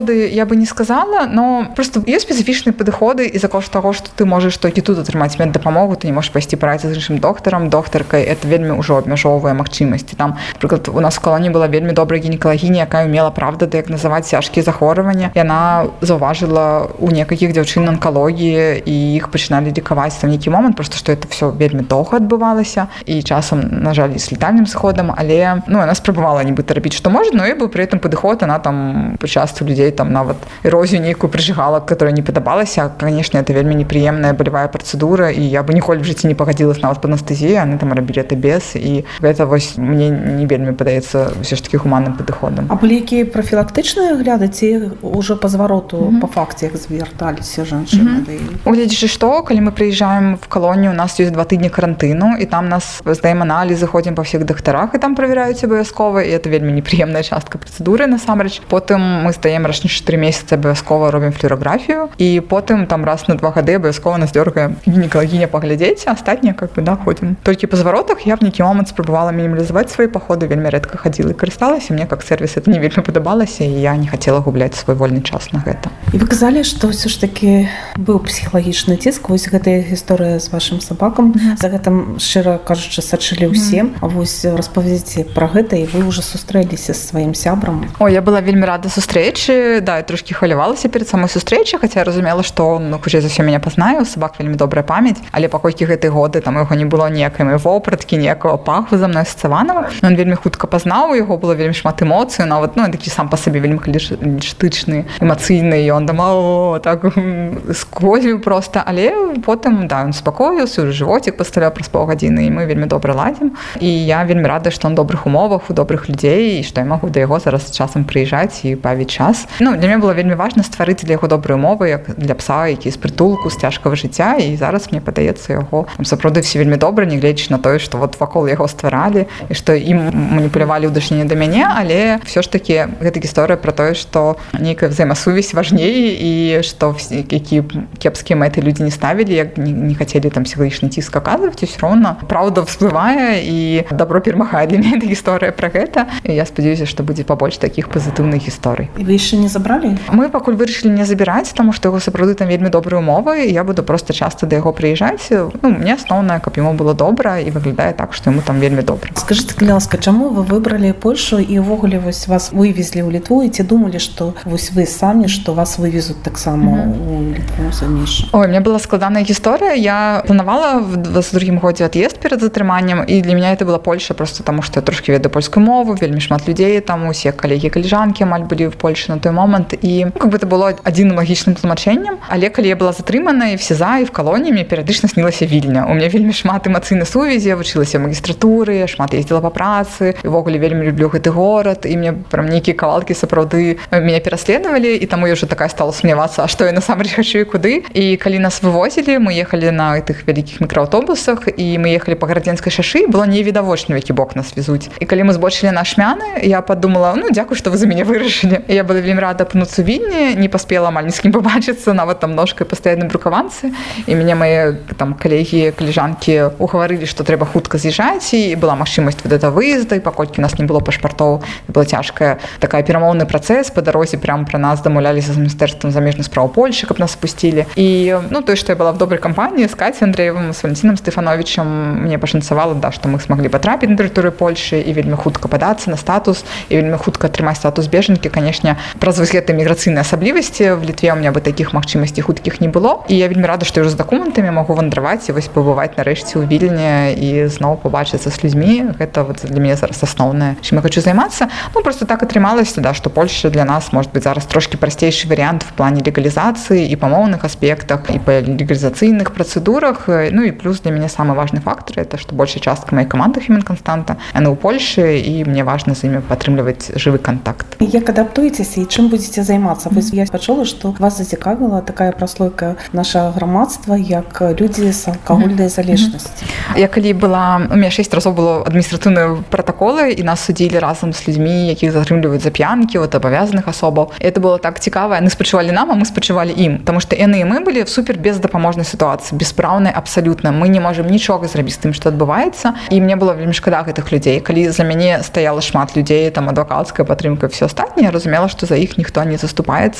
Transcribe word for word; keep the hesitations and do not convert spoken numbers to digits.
Я бы не сказала, но просто є специфічні підходи, і за кошт того, що ти можеш тільки тут отримати меддапамогу, ти не можеш пойти порадитися з іншим доктором, докторкою, це вельми вже обмежовує можливості. Там, наприклад, у нас в колонії була вельми добра гінекологиня, яка вміла, правда, діагнозувати тяжкі захворювання, і вона зауважила у некількох дівчин онкології, і їх починали лікувати в який момент, просто що це все вельми довго відбувалося, і часом, на жаль, з летальним сходом, але ну, вона спробувала ніби робити, що може, але і при цьому підход, вона там часто людей там нават эрозію нейкую прыжыгала, которая не падабалася. Конечно, это вельмі неприемная болевая процедура, и я бы ніколі в жыцці не пагадзілася нават под анестезіяй, яны там рабілі это без, і гэта вось мне не вельмі падаецца ўсё ж таки гуманным падыходам. А былі якія прафілактычныя агляды ці ўжо па звароту mm-hmm. па факце як звярталіся жанчыны? Mm-hmm. Угледзячы што, калі мы прыязджаем в калонію, у нас ёсць два тыдні карантыну, і там нас здаем аналізы, ходзім па ўсіх дактарах, і там правяраюць абавязкова, і это вельмі непрыемная частка працэдуры насамрэч. Потым мы здаем раз на чатыры месяцы абавязкова робім флюорографію, і потым там раз на два гады абавязкова нас дёргае гінекалагіня паглядзець, а астатнія как бы да ходзім. Толькі па зваротах я в нейкі момант спрабавала мінімалізаваць свае паходы, вельмі рэдка хадзіла і карысталася, мне как сервіс это не вельмі падабалася, і я не хацела губляць свой вольны час на гэта. І вы казалі, што ўсё ж такі быў псіхалагічны ціск, вось гэтая гісторыя з вашым сабакам, mm-hmm. за гэтым шчыра кажучы сачылі ўсе, mm-hmm. а вось распавядзіце пра гэта, і вы ўжо сустрэліся з сваім сябрам. О, я была вельмі рада сустрэчы, да, я трошки хвалявалася перед самой сустрэчай, хаця я разумела, што ну, хутчэй за ўсё мяне пазнае, у сабак вельмі добрая памяць, але паколькі гэтыя годы там яго не было ніякай моей вопраткі, ніякага паху за мной асацыяванага, ён вельмі хутка пазнаў, у яго было вельмі шмат эмоцый, нават ну, такі сам па сабе вельмі халістычны, эмацыйны, і ён дома о, так сквозіў проста, але потым да, ён спакоіўся, уже жывоцік пасталяў праз паўгадзіны, і мы вельмі добра ладзім, і я вельмі рада, што он добрых умовах, у добрых людзей, і што я магу да яго зараз часам прыязджаць і бавіць час. Ну, для мяне было вельмі важна стварыць для яго добрыя умовы, як для пса, які з прытулку, з цяжкага жыцця, і зараз мне падаецца яго там сапраўды все вельмі добра, нягледзячы на тое, што вот вакол яго стваралі, і што ім маніпулявалі ў дачыненні да мяне, але ўсё ж такі гэта гісторыя пра тое, што нейкая взаемасувязь важней, і што які кепскія мэты людзі не ставілі, як не, не хацелі там псіхалагічны ціск аказваць, усё роўна праўда всплывае, і добро перамагае. Для мяне гэта гісторыя пра гэта, і я спадзяюся, што будзе пабольш такіх пазітыўных гісторый. І вы яшчэ не забралі? Мы пакуль вырашылі не забіраць, таму што яго сапраўды там вельмі добрыя умовы, і я буду проста часта да яго прыязджаць. Ну, мне асноўнае, каб яму было добра, і выглядае так, што яму там вельмі добра. Скажыце, калі ласка, чаму вы выбралі Польшу і ўвогуле вось вас вывезлі ў Літву, і ці думалі, што вось вы самі, што вас вывезуць таксама mm-hmm. у Літву замеж? Ой, мне была складаная гісторыя. Я планавала в двадцать другім годзе ад'езд перад затрыманнем, і для мяне это была Польша просто таму, што я трошки ведаю польскую мову, вельмі шмат людзей там, усе калегі, каліжанкі амаль былі в Польшы на той момант, і ну, как бы это было адзіным лагічным тлумачэннем, але калі я была затрымана і в СІЗА, і в калоніі, мне перыядычна снілася Вільня. У мяне вельмі шмат эмацыйнай сувязі, я вучылася ў магістратуры, шмат ездзіла па працы, і ўвогуле вельмі люблю гэты горад, і мне прям нейкія кавалкі сапраўды мяне пераследавалі, і таму я ўжо такая стала сумнявацца, а што я насамрэч хачу і куды. І калі нас вывозілі, мы ехалі на тых вялікіх мікрааўтобусах, і мы ехалі па гарадзенскай шашы, было невідавочна, які бок нас везуць. І калі мы збочылі на Шмяны, я падумала, ну, дзякуй, што вы за мяне вырашылі. І я была вельмі рада апынуцца ў Вільні, не паспела амаль ні з кім пабачыцца, нават там ножкай пастаянным брукаванцы. І мяне мае там калегі, каліжанкі угаварылі, што трэба хутка з'язджаць, і была магчымасць вот это выезда, і паколькі у нас не было пашпартоў, была цяжкая такая перамоўны працэс, па дарозе прямо пра нас дамаўляліся з міністэрствам замежных спраў Польшы, каб нас спусцілі. І ну, тое, што я была в добрай кампаніі з Кацей Андрэевым, з Валентинам Стефановичем, мне пашанцавала, да, што мы смаглі патрапіць на тэрыторыю Польшы і вельмі хутка падацца на статус, і вельмі хутка атрымаць статус бежанкі. Канешне, праз вось гэтыя міграцыйныя асаблівасці в Літве у меня бы такіх магчымасцей хуткіх не было. І я вельмі рада, што ўжо з дакументамі магу вандраваць і вось пабываць нарэшце ў Вільні і зноў пабачыцца з людзьмі. Гэта вот для мяне зараз асноўнае, чым я хочу займацца. Ну, просто так атрымалася, да, што Польша для нас, может быть, зараз трошки прасцейшы варыянт в плане легалізацыі і па моўных аспектах, і па легалізацыйных працэдурах. Ну і плюс для мяне самы важны фактор, это што большая частка моей каманды Human Constanta, яны ў Польшы, і мне важна з імі падтрымліваць жывы контакт. Як адаптуецеся і чым будзеце займацца? Вось я пачула, што вас зацікавіла такая праслойка нашага грамадства, як людзі з алкагольнай залежнасці. Я калі была, у мяне шэсць разоў было адміністратыўныя пратаколы, і нас судзілі разам з людзьмі, якіх затрымліваюць за п'янкі, вот абавязаных асобаў. І это было так цікава, яны спачувалі нам, а мы спачувалі ім, таму што яны і мы былі в супер бездапаможнай сітуацыі, беспраўнай абсалютна. Мы не можам нічога зрабіць з тым, што адбываецца, і мне было вельмі шкада гэтых людзей. Калі за мяне стаяла шмат людзей, там адвакацкая падтрымка і все астатняе, я разумела, што за іх іх ніхто не заступаецца